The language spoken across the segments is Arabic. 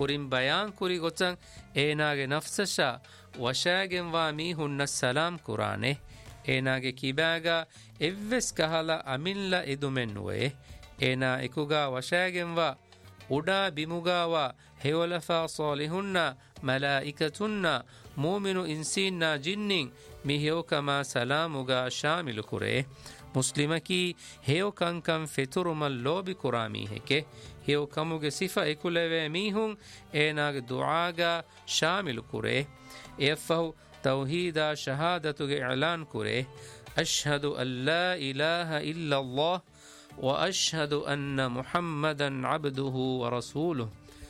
kurin bayan kuri gotan enage nafsasha washagen wa mi hunna salam kurane enage kibaga evves kahala amilla edumennuwe ena ekuga washagen wa uda bimugawa hewalafa salihunna malaikatunna mu'minu insinna jinnin mihiyo kama salamuga shamilu kure muslimaki heyo kankan feturumal lobi kurami heke heyo kamuge sifa ekuleve mihun enage duaga shamilu kure efahu tawhida shahadatuge i'lan kure ashhadu an la ilaha illa Allah وأشهد أن محمدا عبده ورسوله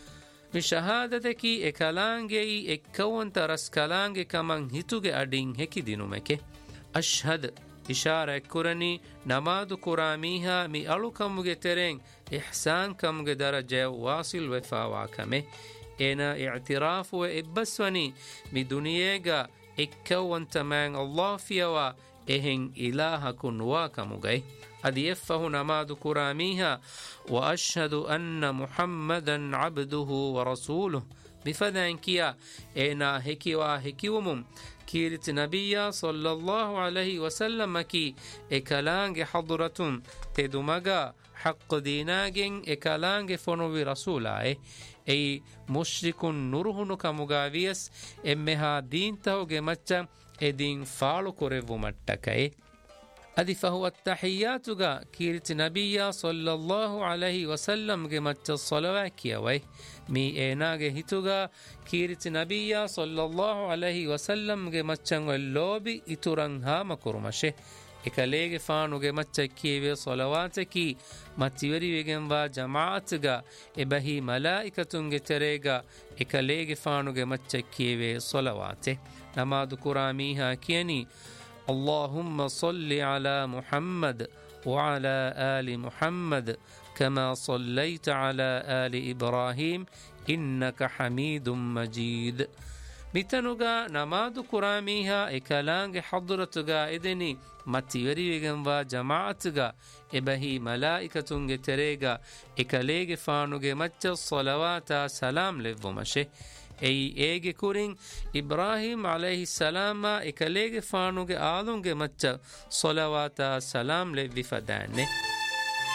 بشهادتك إكالانجي إكوان ترسكالانجي كمان هتوغ أدين هكي دينومك أشهد إشارة كرني نماد كراميها مي ألو كموغ ترين إحسان كموغ درجة واصل وفاواكمه إنا اعتراف وإبسوني مي دنياغا إكوان تمان الله فيوا إهن إلهكن واكموغي أدي يفه نماد كراميها وأشهد أن محمدا عبده ورسوله بفدان كيا إنا هكي وهكي ومم كيرت نبيا صلى الله عليه وسلم كي إكالانج حضرة تدمغا حق ديناجين إكالانج فنو رسولا أي مشرك نرهن كمغاويس إمها دين تهو جمتش إدين فالو كوريفو متكي أدي فهو التحيات كيرت نبيا صلى الله عليه وسلم جمت الصلوات كيوي مي إناغ هتوغا كيرت نبيا صلى الله عليه وسلم جمت اللوبي إترنها مكرمشه إكاليغ فانو جمت كيوي صلواتكي متوري وجنوا جماعتغا إبهي ملائكة تريغا إكاليغ فانو جمت كيوي صلواته نماد كراميها كيني اللهم صل على محمد وعلى آل محمد كما صليت على آل إبراهيم إنك حميد مجيد متنوغا نماد كراميها إكالانج حضرتغا إذني متيوري وغنوا جماعتغا إبهي ملائكة تريغا إكاليغ فانوغ مچ الصلوات سلام لفمشه أي إيجي كورين إبراهيم عليه السلام إكاليغ فانوغ آلونغ مچ صلوات سلام لفدانه